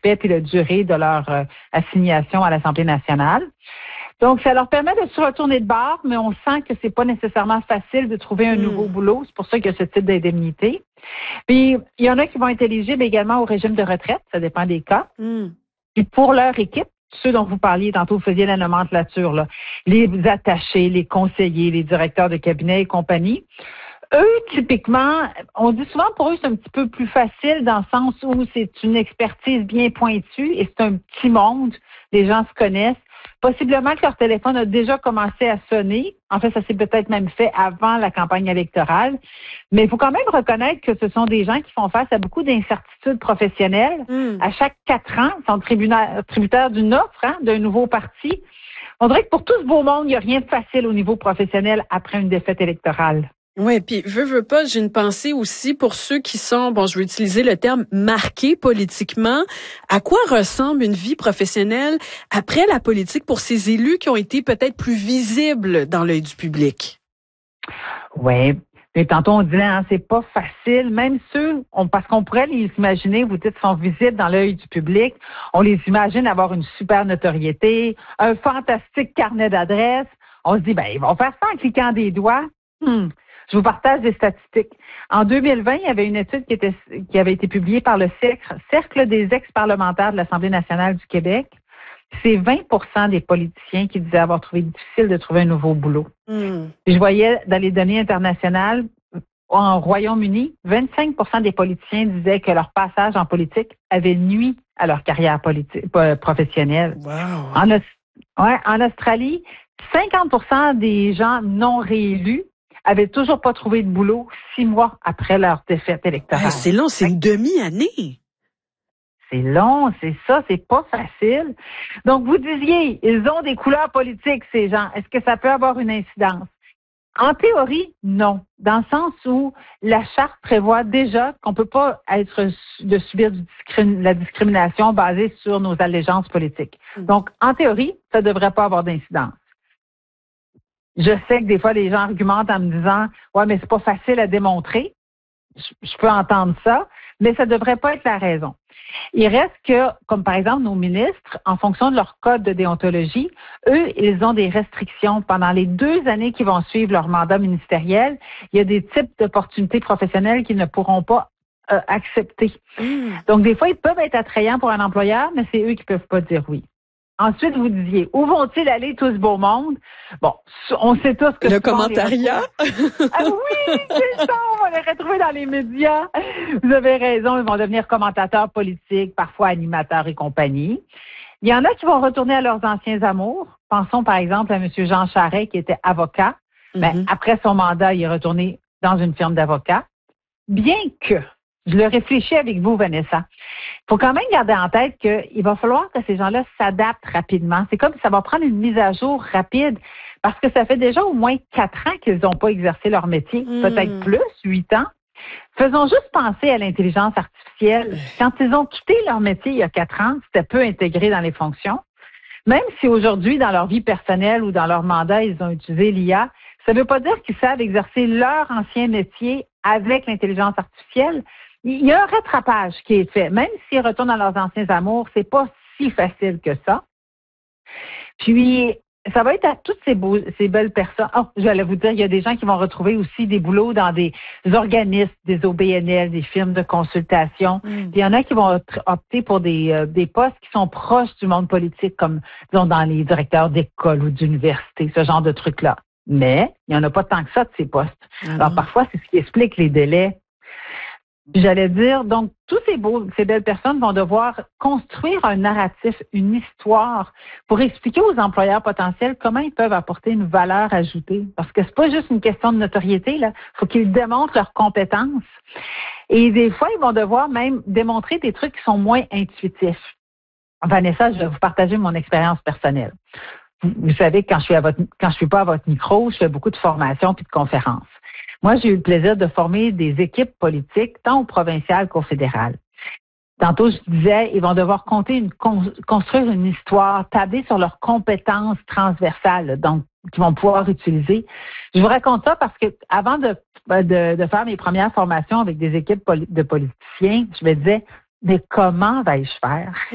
l'effet et la durée de leur assignation à l'Assemblée nationale. Donc, ça leur permet de se retourner de bord, mais on sent que c'est pas nécessairement facile de trouver un nouveau boulot. C'est pour ça qu'il y a ce type d'indemnité. Puis, il y en a qui vont être éligibles également au régime de retraite. Ça dépend des cas. Puis, pour leur équipe, ceux dont vous parliez tantôt, vous faisiez la nomenclature, là, les attachés, les conseillers, les directeurs de cabinet et compagnie, eux, typiquement, on dit souvent pour eux, c'est un petit peu plus facile dans le sens où c'est une expertise bien pointue et c'est un petit monde. Les gens se connaissent. Possiblement que leur téléphone a déjà commencé à sonner. En fait, ça s'est peut-être même fait avant la campagne électorale. Mais il faut quand même reconnaître que ce sont des gens qui font face à beaucoup d'incertitudes professionnelles. À chaque 4 ans, ils sont tributaires d'une offre, d'un nouveau parti. On dirait que pour tout ce beau monde, il n'y a rien de facile au niveau professionnel après une défaite électorale. Oui, puis veux pas, j'ai une pensée aussi pour ceux qui sont, je vais utiliser le terme marqués politiquement. À quoi ressemble une vie professionnelle après la politique pour ces élus qui ont été peut-être plus visibles dans l'œil du public? Oui. Mais tantôt, on disait, c'est pas facile. Même ceux, parce qu'on pourrait les imaginer, vous dites, sont visibles dans l'œil du public. On les imagine avoir une super notoriété, un fantastique carnet d'adresses. On se dit, ils vont faire ça en cliquant des doigts. Je vous partage des statistiques. En 2020, il y avait une étude qui avait été publiée par le Cercle des ex-parlementaires de l'Assemblée nationale du Québec. C'est 20% des politiciens qui disaient avoir trouvé difficile de trouver un nouveau boulot. Je voyais dans les données internationales, en Royaume-Uni, 25% des politiciens disaient que leur passage en politique avait nui à leur carrière professionnelle. Wow. En Australie, 50% des gens non réélus avaient toujours pas trouvé de boulot 6 mois après leur défaite électorale. C'est long, c'est une demi-année. C'est long, c'est ça, c'est pas facile. Donc, vous disiez, ils ont des couleurs politiques, ces gens. Est-ce que ça peut avoir une incidence? En théorie, non. Dans le sens où la Charte prévoit déjà qu'on peut pas subir la discrimination basée sur nos allégeances politiques. Donc, en théorie, ça devrait pas avoir d'incidence. Je sais que des fois, les gens argumentent en me disant « Ouais, mais c'est pas facile à démontrer. » Je peux entendre ça, mais ça devrait pas être la raison. Il reste que, comme par exemple nos ministres, en fonction de leur code de déontologie, eux, ils ont des restrictions. Pendant les 2 années qui vont suivre leur mandat ministériel, il y a des types d'opportunités professionnelles qu'ils ne pourront pas accepter. Donc, des fois, ils peuvent être attrayants pour un employeur, mais c'est eux qui peuvent pas dire oui. Ensuite, vous disiez, où vont-ils aller tout ce beau monde? Bon, on sait tous que... Le commentariat? Oui, c'est ça, on va les retrouver dans les médias. Vous avez raison, ils vont devenir commentateurs politiques, parfois animateurs et compagnie. Il y en a qui vont retourner à leurs anciens amours. Pensons par exemple à M. Jean Charest, qui était avocat. Après son mandat, il est retourné dans une firme d'avocats. Bien que, je le réfléchis avec vous, Vanessa, il faut quand même garder en tête qu'il va falloir que ces gens-là s'adaptent rapidement. C'est comme si ça va prendre une mise à jour rapide parce que ça fait déjà au moins 4 ans qu'ils n'ont pas exercé leur métier, peut-être plus, 8 ans. Faisons juste penser à l'intelligence artificielle. Quand ils ont quitté leur métier il y a 4 ans, c'était peu intégré dans les fonctions. Même si aujourd'hui, dans leur vie personnelle ou dans leur mandat, ils ont utilisé l'IA, ça ne veut pas dire qu'ils savent exercer leur ancien métier avec l'intelligence artificielle. Il y a un rattrapage qui est fait. Même s'ils retournent dans leurs anciens amours, c'est pas si facile que ça. Puis, ça va être à toutes ces belles personnes. J'allais vous dire, il y a des gens qui vont retrouver aussi des boulots dans des organismes, des OBNL, des firmes de consultation. Puis, il y en a qui vont opter pour des postes qui sont proches du monde politique, comme, disons, dans les directeurs d'école ou d'université, ce genre de trucs-là. Mais, il n'y en a pas tant que ça de ces postes. Alors, parfois, c'est ce qui explique les délais. J'allais dire, donc, ces belles personnes vont devoir construire un narratif, une histoire pour expliquer aux employeurs potentiels comment ils peuvent apporter une valeur ajoutée. Parce que c'est pas juste une question de notoriété, là. Faut qu'ils démontrent leurs compétences. Et des fois, ils vont devoir même démontrer des trucs qui sont moins intuitifs. Vanessa, je vais vous partager mon expérience personnelle. Vous savez, quand je suis pas à votre micro, je fais beaucoup de formations puis de conférences. Moi, j'ai eu le plaisir de former des équipes politiques, tant au provincial qu'au fédéral. Tantôt, je disais, ils vont devoir construire une histoire, tabler sur leurs compétences transversales, donc qu'ils vont pouvoir utiliser. Je vous raconte ça parce que avant de faire mes premières formations avec des équipes de politiciens, je me disais, mais comment vais-je faire?